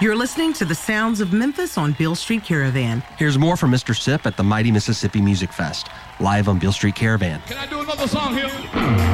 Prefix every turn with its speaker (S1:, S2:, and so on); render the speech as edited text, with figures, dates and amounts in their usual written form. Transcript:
S1: You're listening to the sounds of Memphis on Beale Street Caravan.
S2: Here's more from Mr. Sip at the Mighty Mississippi Music Fest, live on Beale Street Caravan.
S3: Can I do another song here?